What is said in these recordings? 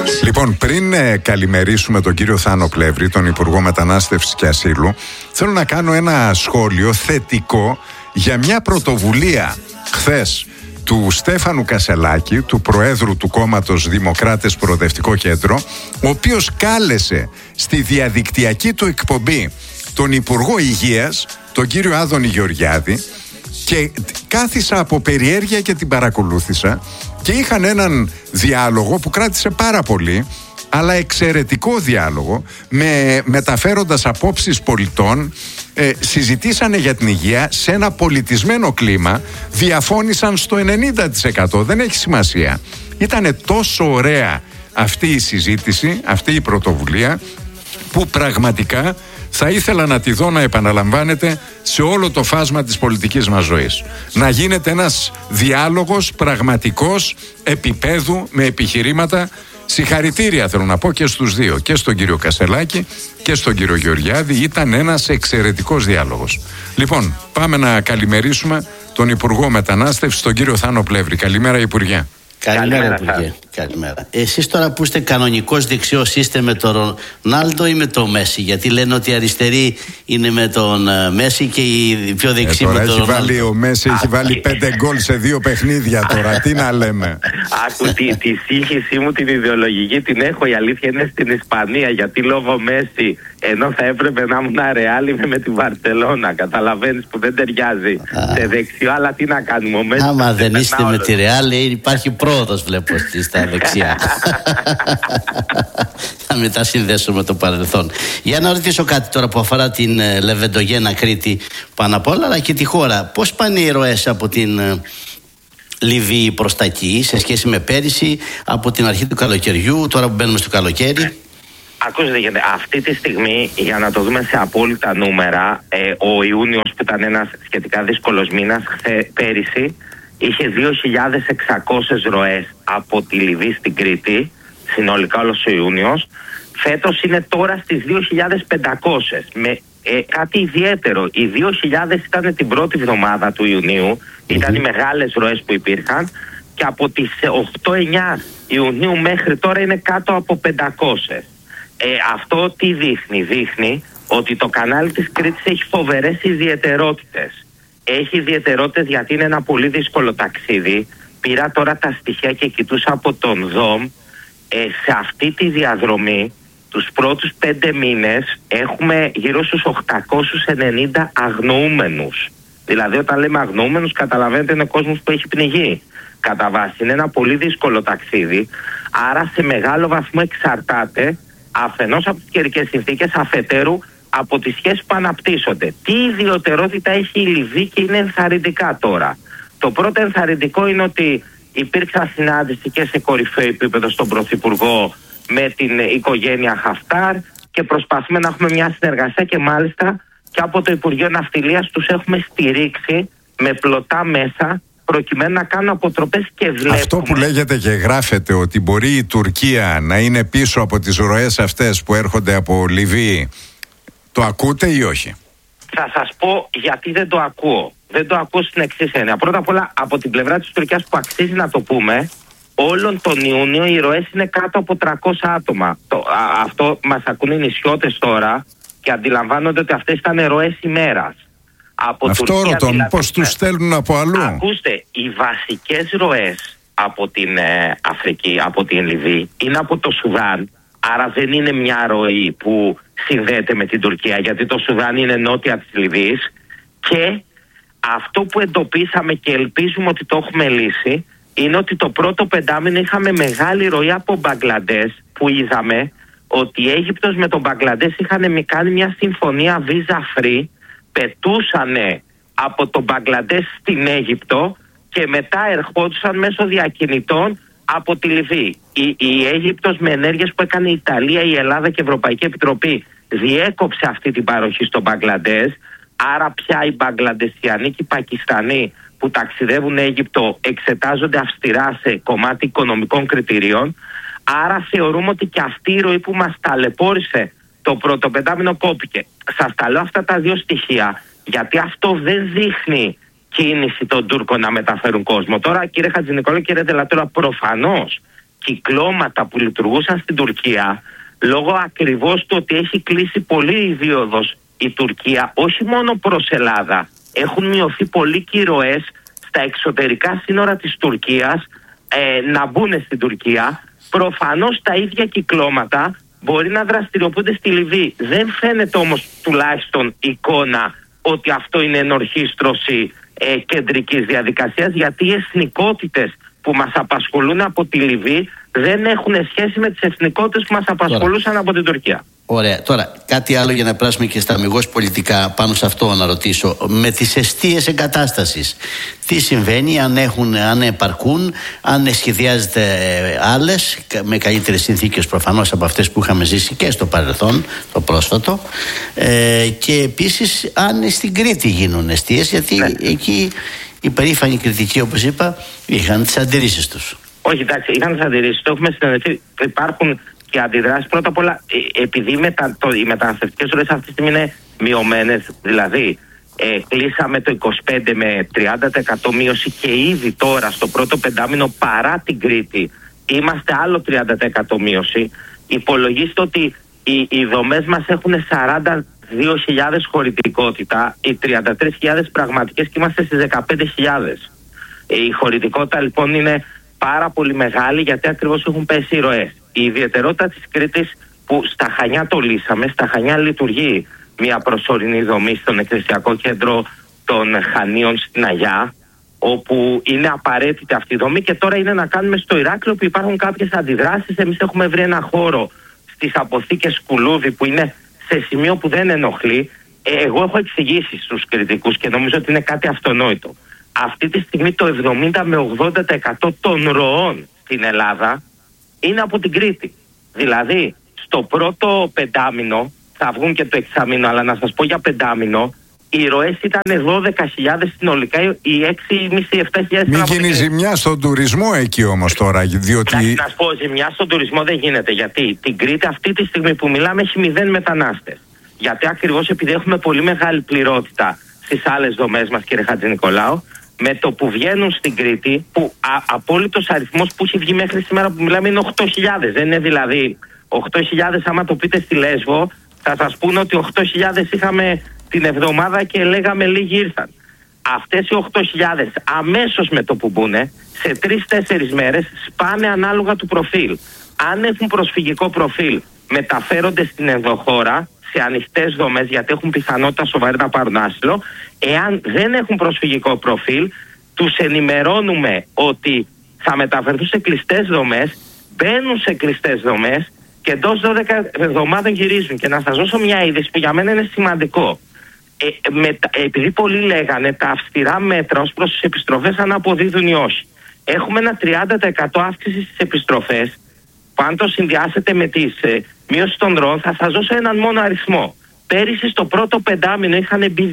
Λοιπόν, πριν καλημερίσουμε τον κύριο Θάνο Πλεύρη, τον Υπουργό Μετανάστευσης και Ασύλου, θέλω να κάνω ένα σχόλιο θετικό για μια πρωτοβουλία χθες του Στέφανου Κασελάκη, του Προέδρου του κόμματος Δημοκράτες Προοδευτικό Κέντρο, ο οποίος κάλεσε στη διαδικτυακή του εκπομπή τον Υπουργό Υγείας, τον κύριο Άδωνη Γεωργιάδη, και κάθισα από περιέργεια και την παρακολούθησα και είχαν έναν διάλογο που κράτησε πάρα πολύ, αλλά εξαιρετικό διάλογο, μεταφέροντας απόψεις πολιτών. Συζητήσανε για την υγεία σε ένα πολιτισμένο κλίμα, διαφώνησαν στο 90%, δεν έχει σημασία. Ήτανε τόσο ωραία αυτή η συζήτηση, αυτή η πρωτοβουλία, που πραγματικά θα ήθελα να τη δω να επαναλαμβάνεται σε όλο το φάσμα της πολιτικής μας ζωής. Να γίνεται ένας διάλογος πραγματικός, επίπεδου, με επιχειρήματα. Συγχαρητήρια θέλω να πω και στους δύο, και στον κύριο Κασελάκη και στον κύριο Γεωργιάδη. Ήταν ένας εξαιρετικός διάλογος. Λοιπόν, πάμε να καλημερίσουμε τον Υπουργό Μετανάστευσης, τον κύριο Θάνο Πλεύρη. Καλημέρα, Υπουργέ. Καλημέρα, Υπουργέ. Καλημέρα. Εσείς τώρα που είστε κανονικός δεξιός, είστε με τον Ρονάλντο ή με τον Μέση? Γιατί λένε ότι οι αριστεροί είναι με τον Μέση και οι πιο δεξιοί με τον Ρονάλντο. Ο Μέση έχει βάλει 5 γκολ σε 2 παιχνίδια τώρα. Τι να λέμε. Άκου, τη σύγχυσή μου την ιδεολογική την έχω. Η αλήθεια είναι στην Ισπανία. Γιατί λόγω Μέση, ενώ θα έπρεπε να ήμουν Ρεάλ, είμαι με την Βαρσελόνα. Καταλαβαίνεις που δεν ταιριάζει σε δεξιό, αλλά τι να κάνουμε. Ο Μέση, άμα δεν είστε με τη Ρεάλ, υπάρχει πρόοδος, βλέπω στα δεξιά. Θα μετασυνδέσω με το παρελθόν. Για να ρωτήσω κάτι τώρα που αφορά την Λεβεντογένα Κρήτη πάνω απ' όλα, αλλά και τη χώρα. Πώς πάνε οι ροές από την Λιβύη προς τα εκεί σε σχέση με πέρυσι, από την αρχή του καλοκαιριού, τώρα που μπαίνουμε στο καλοκαίρι? Ακούστε, αυτή τη στιγμή, για να το δούμε σε απόλυτα νούμερα, ο Ιούνιος, που ήταν ένας σχετικά δύσκολος μήνας, πέρυσι είχε 2.600 ροές από τη Λιβύη στην Κρήτη, συνολικά όλος ο Ιούνιος. Φέτος είναι τώρα στις 2.500. Με κάτι ιδιαίτερο, οι 2.000 ήταν την πρώτη εβδομάδα του Ιουνίου, ήταν οι μεγάλες ροές που υπήρχαν, και από τις 8-9 Ιουνίου μέχρι τώρα είναι κάτω από 500. Αυτό τι δείχνει? Δείχνει ότι το κανάλι της Κρήτης έχει φοβερές ιδιαιτερότητες. Έχει ιδιαιτερότητες γιατί είναι ένα πολύ δύσκολο ταξίδι. Πήρα τώρα τα στοιχεία και κοιτούσα από τον ΔΟΜ. Σε αυτή τη διαδρομή τους πρώτους 5 μήνες έχουμε γύρω στους 890 αγνοούμενους. Δηλαδή όταν λέμε αγνοούμενους, καταλαβαίνετε, είναι κόσμος που έχει πνιγεί κατά βάση. Είναι ένα πολύ δύσκολο ταξίδι, άρα σε μεγάλο βαθμό εξαρτάται αφενός από τις καιρικές συνθήκες, αφετέρου από τις σχέσεις που αναπτύσσονται. Τι ιδιαιτερότητα έχει η Λιβύη και είναι ενθαρρυντικά τώρα? Το πρώτο ενθαρρυντικό είναι ότι υπήρξα συνάντηση και σε κορυφαίο επίπεδο στον Πρωθυπουργό με την οικογένεια Χαφτάρ και προσπαθούμε να έχουμε μια συνεργασία, και μάλιστα και από το Υπουργείο Ναυτιλίας τους έχουμε στηρίξει με πλωτά μέσα προκειμένου να κάνουν αποτροπές, και βλέπουμε. Αυτό που λέγεται και γράφεται ότι μπορεί η Τουρκία να είναι πίσω από τις ροές αυτές που έρχονται από Λιβύη, το ακούτε ή όχι? Θα σας πω γιατί δεν το ακούω. Δεν το ακούω στην εξής έννοια. Πρώτα απ' όλα, από την πλευρά της Τουρκίας, που αξίζει να το πούμε, όλον τον Ιούνιο οι ροές είναι κάτω από 300 άτομα. Αυτό μας ακούνε οι νησιώτες τώρα και αντιλαμβάνονται ότι αυτές ήταν ροές ημέρας. Αυτό ρωτώ, δηλαδή, πώς τους στέλνουν από αλλού? Ακούστε, οι βασικές ροές από την Αφρική, από την Λιβύη, είναι από το Σουδάν. Άρα δεν είναι μια ροή που συνδέεται με την Τουρκία, γιατί το Σουδάν είναι νότια της Λιβύης. Και αυτό που εντοπίσαμε και ελπίζουμε ότι το έχουμε λύσει, είναι ότι το πρώτο πεντάμινο είχαμε μεγάλη ροή από Μπαγκλαντές, που είδαμε ότι η Αίγυπτος με τον Μπαγκλαντές είχαν κάνει μια συμφωνία visa free, πετούσανε από τον Μπαγκλαντές στην Αίγυπτο και μετά ερχόντουσαν μέσω διακινητών από τη Λιβύη. Η Αίγυπτος, με ενέργειες που έκανε η Ιταλία, η Ελλάδα και η Ευρωπαϊκή Επιτροπή, διέκοψε αυτή την παροχή στον Μπαγκλαντές. Άρα πια οι Μπαγκλαντεσιανοί και οι Πακιστανοί που ταξιδεύουν Αίγυπτο εξετάζονται αυστηρά σε κομμάτι οικονομικών κριτηρίων. Άρα θεωρούμε ότι και αυτή η ροή που μας ταλαιπώρησε το πρώτο πεντάμινο κόπηκε. Σας τα λέω αυτά τα δύο στοιχεία, γιατί αυτό δεν δείχνει κίνηση των Τούρκων να μεταφέρουν κόσμο. Τώρα, κύριε Χατζηνικόλαου, κύριε Ντελατούρα, προφανώς κυκλώματα που λειτουργούσαν στην Τουρκία, λόγω ακριβώς του ότι έχει κλείσει πολύ η δίωδος η Τουρκία, όχι μόνο προς Ελλάδα, έχουν μειωθεί πολύ και οι ροές στα εξωτερικά σύνορα της Τουρκίας να μπουν στην Τουρκία. Προφανώς τα ίδια κυκλώματα μπορεί να δραστηριοποιούνται στη Λιβύη. Δεν φαίνεται όμως τουλάχιστον εικόνα ότι αυτό είναι ενορχήστρωση κεντρικής διαδικασίας, γιατί οι εθνικότητες που μας απασχολούν από τη Λιβύη δεν έχουν σχέση με τις εθνικότητες που μας απασχολούσαν από την Τουρκία. Ωραία. Τώρα, κάτι άλλο για να περάσουμε και στα αμιγώς πολιτικά, πάνω σε αυτό να ρωτήσω. Με τις εστίες εγκατάστασης, τι συμβαίνει, αν επαρκούν, αν σχεδιάζεται άλλες, με καλύτερες συνθήκες προφανώς από αυτές που είχαμε ζήσει και στο παρελθόν, το πρόσφατο, και επίσης αν στην Κρήτη γίνουν εστίες, γιατί εκεί οι περήφανοι κριτικοί, όπως είπα, είχαν τις αντιρρήσεις τους. Όχι, εντάξει, είχαν τις αντιρρήσεις. Το έχουμε συνεννοηθεί. Υπάρχουν και αντιδράσεις. Πρώτα απ' όλα, επειδή οι μεταναστευτικές ροές αυτή τη στιγμή είναι μειωμένες, δηλαδή κλείσαμε το 25 με 30% μείωση και ήδη τώρα στο πρώτο πεντάμινο παρά την Κρήτη είμαστε άλλο 30% μείωση. Υπολογίστε ότι οι δομές μας έχουν 42.000 χωρητικότητα, οι 33.000 πραγματικές και είμαστε στις 15.000. Η χωρητικότητα λοιπόν είναι πάρα πολύ μεγάλη, γιατί ακριβώς έχουν πέσει οι ροές. Η ιδιαιτερότητα της Κρήτης, που στα Χανιά το λύσαμε, στα Χανιά λειτουργεί μια προσωρινή δομή στον εκκλησιακό κέντρο των Χανίων στην Αγιά, όπου είναι απαραίτητη αυτή η δομή, και τώρα είναι να κάνουμε στο Ηράκλειο που υπάρχουν κάποιες αντιδράσεις. Εμείς έχουμε βρει ένα χώρο στις αποθήκες Κουλούδη που είναι σε σημείο που δεν ενοχλεί. Εγώ έχω εξηγήσει στους κριτικούς και νομίζω ότι είναι κάτι αυτονόητο. Αυτή τη στιγμή το 70 με 80% των ροών στην Ελλάδα είναι από την Κρήτη. Δηλαδή, στο πρώτο πεντάμινο, θα βγουν και το εξάμηνο, αλλά να σας πω για πεντάμινο, οι ροές ήταν 12.000 συνολικά, οι 6.500-7.000. Μην γίνει ζημιά στον τουρισμό εκεί όμως τώρα, διότι... Να σας πω, ζημιά στον τουρισμό δεν γίνεται, γιατί την Κρήτη αυτή τη στιγμή που μιλάμε έχει 0 μετανάστες. Γιατί ακριβώς επειδή έχουμε πολύ μεγάλη πληρότητα στις άλλες δομές μας, κύριε Χατζηνικολάου, με το που βγαίνουν στην Κρήτη, που απόλυτος αριθμός που έχει βγει μέχρι σήμερα που μιλάμε είναι 8.000. Δεν είναι δηλαδή 8.000, άμα το πείτε στη Λέσβο, θα σας πούνε ότι 8.000 είχαμε την εβδομάδα και λέγαμε λίγοι ήρθαν. Αυτές οι 8.000 αμέσως με το που μπουνε, σε 3-4 μέρες σπάνε ανάλογα του προφίλ. Αν έχουν προσφυγικό προφίλ, μεταφέρονται στην ενδοχώρα, σε ανοιχτές δομές, γιατί έχουν πιθανότητα σοβαρή να πάρουν άσυλο. Εάν δεν έχουν προσφυγικό προφίλ, τους ενημερώνουμε ότι θα μεταφερθούν σε κλειστές δομές, μπαίνουν σε κλειστές δομές και εντός 12 εβδομάδων γυρίζουν. Και να σας δώσω μια είδηση που για μένα είναι σημαντικό. Επειδή πολλοί λέγανε τα αυστηρά μέτρα ως προς τις επιστροφές αν αποδίδουν ή όχι. Έχουμε ένα 30% αύξηση στις επιστροφές, που αν το συνδυάσετε με τις μείωση των ροών, θα σας δώσω έναν μόνο αριθμό. Πέρυσι στο πρώτο πεντάμινο είχαν μπει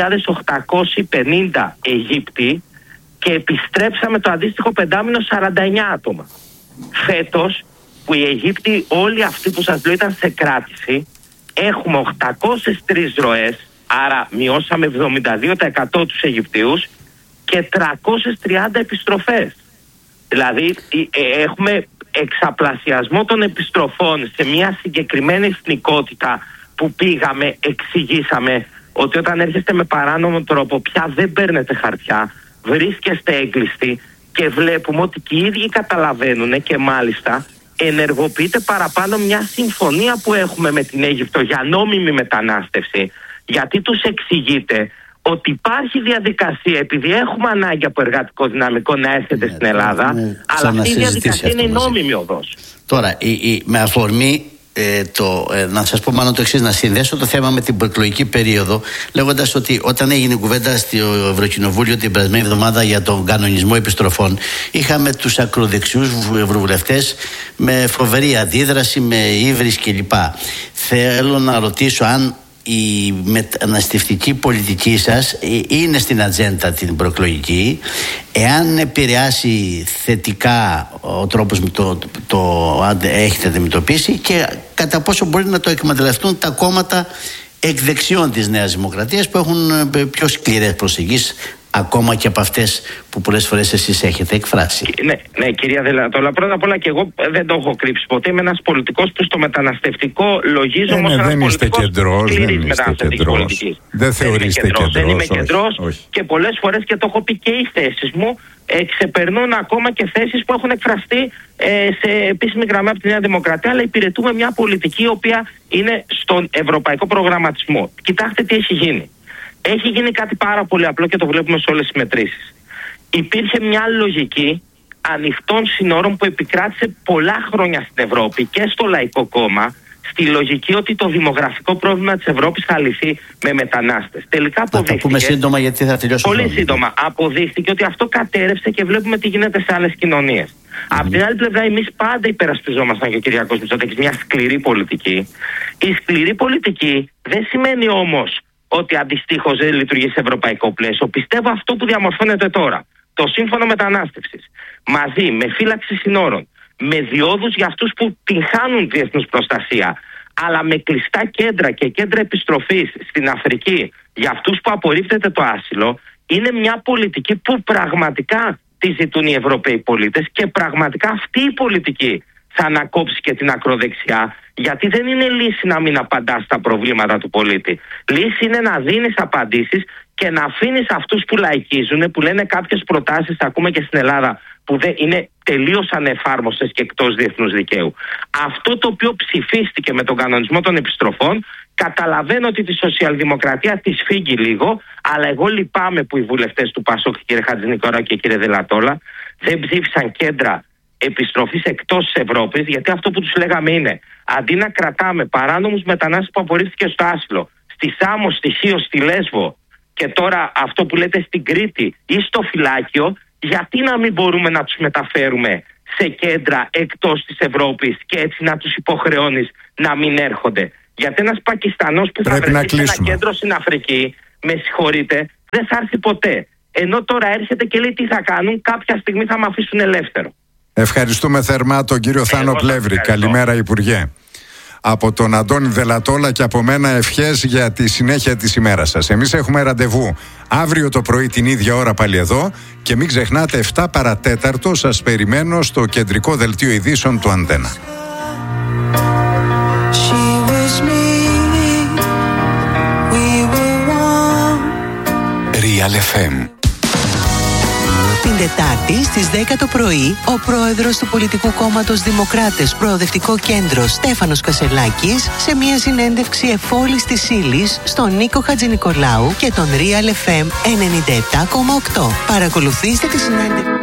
2.850 Αιγύπτιοι και επιστρέψαμε το αντίστοιχο πεντάμινο 49 άτομα. Φέτος, που οι Αιγύπτιοι όλοι αυτοί που σας λέω ήταν σε κράτηση, έχουμε 803 ροές, άρα μειώσαμε 72% τους Αιγυπτίους και 330 επιστροφές. Δηλαδή έχουμε εξαπλασιασμό των επιστροφών σε μια συγκεκριμένη εθνικότητα που πήγαμε, εξηγήσαμε ότι όταν έρχεστε με παράνομο τρόπο πια δεν παίρνετε χαρτιά, βρίσκεστε έγκλειστοι, και βλέπουμε ότι και οι ίδιοι καταλαβαίνουν και μάλιστα ενεργοποιείται παραπάνω μια συμφωνία που έχουμε με την Αίγυπτο για νόμιμη μετανάστευση, γιατί τους εξηγείται ότι υπάρχει διαδικασία, επειδή έχουμε ανάγκη από εργατικό δυναμικό να έρχεται στην Ελλάδα, αλλά αυτή η διαδικασία είναι η νόμιμη οδός. Τώρα, με αφορμή να σας πω μάλλον το εξής, να συνδέσω το θέμα με την προεκλογική περίοδο, λέγοντας ότι όταν έγινε κουβέντα στο Ευρωκοινοβούλιο την περασμένη εβδομάδα για τον κανονισμό επιστροφών, είχαμε τους ακροδεξιούς ευρωβουλευτές με φοβερή αντίδραση, με ύβρις κλπ. Θέλω να ρωτήσω αν η μεταναστευτική πολιτική σας είναι στην ατζέντα την προεκλογική, εάν επηρεάσει θετικά ο τρόπος με το έχετε αντιμετωπίσει, και κατά πόσο μπορεί να το εκμεταλλευτούν τα κόμματα εκ δεξιών της Νέας Δημοκρατίας που έχουν πιο σκληρές προσεγγίσεις ακόμα και από αυτές που πολλές φορές εσείς έχετε εκφράσει. Ναι, κυρία Δελατόλα, πρώτα απ' όλα και εγώ δεν το έχω κρύψει ποτέ. Είμαι ένας πολιτικός που στο μεταναστευτικό λογίζω όμως ένας πολιτικός σκληρής μεταναστευτικής πολιτικής. Δεν θεωρείστε κεντρός. Δεν είμαι κεντρός και πολλές φορές, και το έχω πει, και οι θέσεις μου ξεπερνούν ακόμα και θέσεις που έχουν εκφραστεί σε επίσημη γραμμή από τη Νέα Δημοκρατία, αλλά υπηρετούμε μια πολιτική η οποία είναι στον ευρωπαϊκό προγραμματισμό. Κοιτάξτε τι έχει γίνει. Έχει γίνει κάτι πάρα πολύ απλό και το βλέπουμε σε όλες τις μετρήσεις. Υπήρχε μια λογική ανοιχτών συνόρων που επικράτησε πολλά χρόνια στην Ευρώπη και στο Λαϊκό Κόμμα, στη λογική ότι το δημογραφικό πρόβλημα της Ευρώπης θα λυθεί με μετανάστες. Τελικά αποδείχθηκε. Θα το πούμε σύντομα, γιατί θα τελειώσει. Πολύ σύντομα. Αποδείχθηκε ότι αυτό κατέρευσε και βλέπουμε τι γίνεται σε άλλες κοινωνίες. Απ' την άλλη πλευρά, εμείς πάντα υπερασπιζόμασταν, και ο Κυριάκος Μητσοτάκης, μια σκληρή πολιτική. Η σκληρή πολιτική δεν σημαίνει όμως ότι αντιστοίχως δεν λειτουργεί σε ευρωπαϊκό πλαίσιο. Πιστεύω αυτό που διαμορφώνεται τώρα, το σύμφωνο μετανάστευσης, μαζί με φύλαξη συνόρων, με διόδους για αυτούς που την χάνουν διεθνούς προστασία, αλλά με κλειστά κέντρα και κέντρα επιστροφής στην Αφρική για αυτούς που απορρίπτεται το άσυλο, είναι μια πολιτική που πραγματικά τη ζητούν οι Ευρωπαίοι πολίτες, και πραγματικά αυτή η πολιτική θα ανακόψει και την ακροδεξιά, γιατί δεν είναι λύση να μην απαντάς στα προβλήματα του πολίτη. Λύση είναι να δίνεις απαντήσεις και να αφήνεις αυτούς που λαϊκίζουν, που λένε κάποιες προτάσεις, ακούμε και στην Ελλάδα, που δεν είναι τελείως ανεφάρμοστες και εκτός διεθνούς δικαίου. Αυτό το οποίο ψηφίστηκε με τον κανονισμό των επιστροφών, καταλαβαίνω ότι τη σοσιαλδημοκρατία τη φύγει λίγο, αλλά εγώ λυπάμαι που οι βουλευτές του ΠΑΣΟΚ, κύριε Χατζηνικοράου και κύριε Δελατόλα, δεν ψήφισαν κέντρα επιστροφής εκτός της Ευρώπης, γιατί αυτό που τους λέγαμε είναι, αντί να κρατάμε παράνομους μετανάστες που απορρίφθηκε στο άσυλο, στη Σάμο, στη Χίο, στη Λέσβο, και τώρα αυτό που λέτε στην Κρήτη ή στο φυλάκιο, γιατί να μην μπορούμε να τους μεταφέρουμε σε κέντρα εκτός της Ευρώπης και έτσι να τους υποχρεώνεις να μην έρχονται? Γιατί ένας Πακιστανός που θα βρεθεί σε ένα κέντρο στην Αφρική, με συγχωρείτε, δεν θα έρθει ποτέ. Ενώ τώρα έρχεται και λέει τι θα κάνουν, κάποια στιγμή θα με αφήσουν ελεύθερο. Ευχαριστούμε θερμά τον κύριο Θάνο Πλεύρη. Καλημέρα, Υπουργέ. Από τον Αντώνη Δελατόλα και από μένα ευχές για τη συνέχεια της ημέρας σας. Εμείς έχουμε ραντεβού αύριο το πρωί την ίδια ώρα πάλι εδώ, και μην ξεχνάτε 7 παρατέταρτο σας περιμένω στο κεντρικό δελτίο ειδήσεων του Αντένα. Real FM. Την Τετάρτη στις 10 το πρωί, ο πρόεδρος του πολιτικού κόμματος Δημοκράτες Προοδευτικό Κέντρο, Στέφανος Κασελάκης, σε μια συνέντευξη εφόλης της ύλης στον Νίκο Χατζηνικολάου και τον Real FM 97,8. Παρακολουθήστε τη συνέντευξη.